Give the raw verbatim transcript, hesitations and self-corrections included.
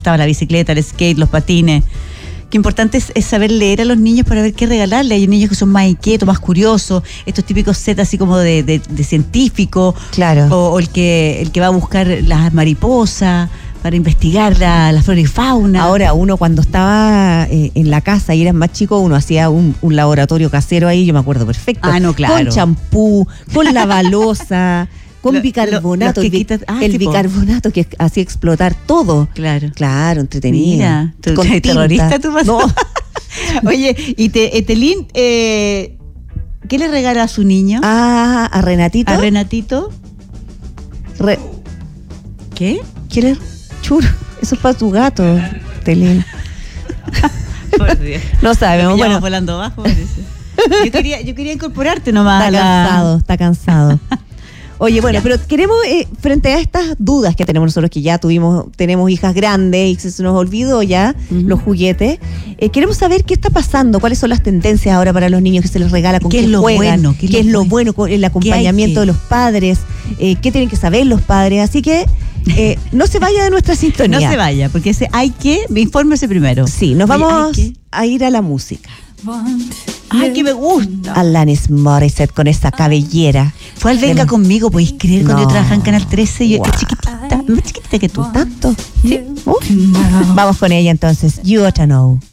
estaba la bicicleta, el skate, los patines. Qué importante es, es saber leer a los niños para ver qué regalarle. Hay niños que son más inquietos, más curiosos, estos típicos sets así como de, de, de científico, claro. o, o el que el que va a buscar las mariposas para investigar la, la flora y fauna. Ahora, uno cuando estaba eh, en la casa y eras más chico, uno hacía un, un laboratorio casero ahí, yo me acuerdo perfecto. Ah, no, claro. Con champú, con la balosa, con Lo- bicarbonato. lo- los que el, bi- quitas- ah, el sí, po. bicarbonato que hacía explotar todo. Claro. Claro, entretenido. Mira, tú Con eres tinta. terrorista tú vas. No, Oye, y te, Etelín, eh, ¿qué le regala a su niño? ah, a Renatito. ¿A Renatito? Re- ¿Qué? ¿Quieres? Chur, eso es para tu gato, Telín. Por Dios. No sabemos, Bueno, bueno, volando abajo, parece. Yo quería, yo quería incorporarte nomás. está a la- cansado, está cansado. Oye, bueno, pero queremos, eh, frente a estas dudas que tenemos nosotros, que ya tuvimos, tenemos hijas grandes y se nos olvidó ya Ujú. los juguetes, eh, queremos saber qué está pasando, cuáles son las tendencias ahora para los niños que se les regala, con ¿Qué qué, es lo juegan, bueno? qué, es lo bueno, con el acompañamiento que? de los padres, eh, qué tienen que saber los padres, así que eh, no se vaya de nuestra sintonía. No se vaya, porque ese hay que, infórmese primero. Sí, nos Oye, vamos hay que- a ir a la música. Ay, que me gusta. Alanis Morissette con esa cabellera. Fue al Venga de- Conmigo, ¿podéis creer? Cuando No. yo trabajaba en Canal trece, yo Wow. chiquitita, más chiquitita que tú. ¿Tanto? Sí. Uh. Vamos con ella entonces. You ought to know.